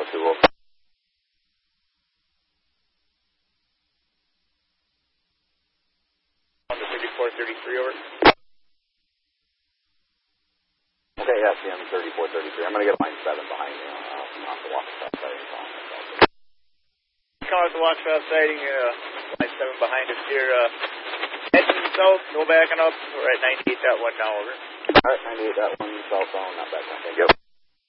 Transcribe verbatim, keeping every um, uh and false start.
two oh. On the thirty-four thirty-three, over. Okay, yeah, C M thirty-four thirty-three. I'm going to get line seven behind you. I'll not the walk south sighting. Call it the walk south sighting, uh, line seven behind us here. Uh, heading south, no backing up. We're at ninety-eight point one now, over. All right, ninety-eight point one, cell phone, not bad. Thank you.